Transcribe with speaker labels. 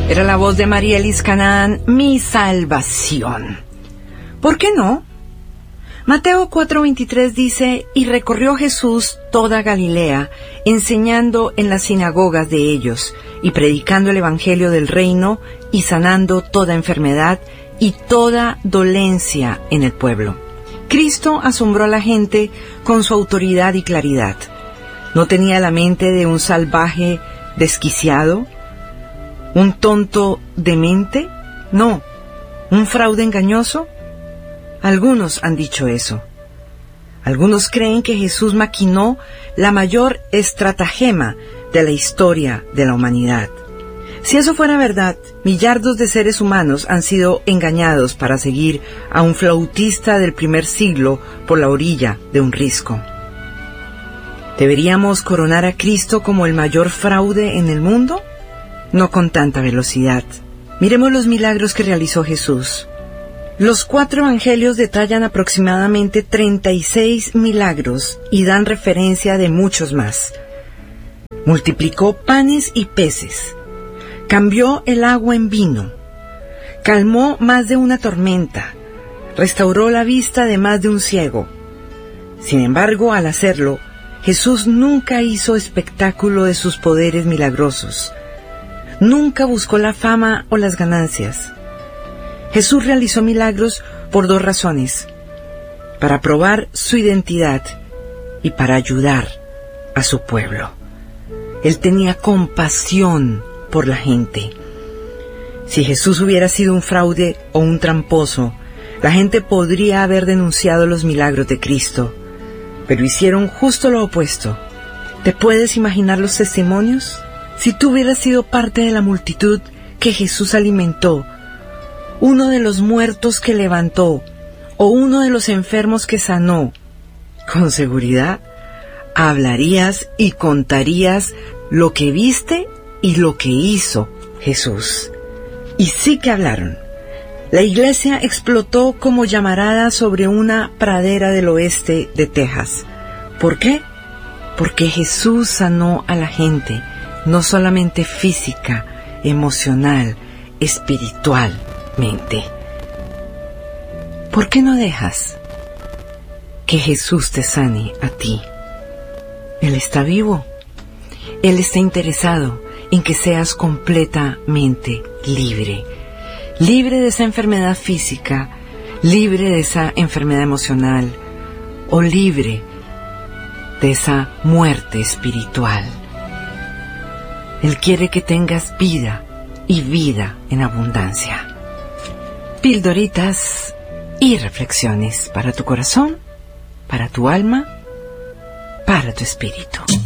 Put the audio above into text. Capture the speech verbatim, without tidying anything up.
Speaker 1: Era la voz de Marielis Canaan, mi salvación. ¿Por qué no? Mateo cuatro veintitrés dice, y recorrió Jesús toda Galilea, enseñando en las sinagogas de ellos, y predicando el evangelio del reino, y sanando toda enfermedad y toda dolencia en el pueblo. Cristo asombró a la gente con su autoridad y claridad. No tenía la mente de un salvaje desquiciado, un tonto demente, no, un fraude engañoso. Algunos han dicho eso. Algunos creen que Jesús maquinó la mayor estratagema de la historia de la humanidad. Si eso fuera verdad, millardos de seres humanos han sido engañados para seguir a un flautista del primer siglo por la orilla de un risco. ¿Deberíamos coronar a Cristo como el mayor fraude en el mundo? No con tanta velocidad. Miremos los milagros que realizó Jesús. Los cuatro evangelios detallan aproximadamente treinta y seis milagros y dan referencia de muchos más. Multiplicó panes y peces, cambió el agua en vino, calmó más de una tormenta, restauró la vista de más de un ciego. Sin embargo, al hacerlo, Jesús nunca hizo espectáculo de sus poderes milagrosos. Nunca buscó la fama o las ganancias. Jesús realizó milagros por dos razones: para probar su identidad y para ayudar a su pueblo. Él tenía compasión por la gente. Si Jesús hubiera sido un fraude o un tramposo, la gente podría haber denunciado los milagros de Cristo, pero hicieron justo lo opuesto. ¿Te puedes imaginar los testimonios? Si tú hubieras sido parte de la multitud que Jesús alimentó, uno de los muertos que levantó, o uno de los enfermos que sanó, con seguridad hablarías y contarías lo que viste y lo que hizo Jesús. Y sí que hablaron. La iglesia explotó como llamarada sobre una pradera del oeste de Texas. ¿Por qué? Porque Jesús sanó a la gente, no solamente física, emocional, espiritualmente. ¿Por qué no dejas que Jesús te sane a ti? Él está vivo. Él está interesado en que seas completamente libre. Libre de esa enfermedad física, libre de esa enfermedad emocional, o libre de esa muerte espiritual. Él quiere que tengas vida y vida en abundancia. Pildoritas y reflexiones para tu corazón, para tu alma, para tu espíritu.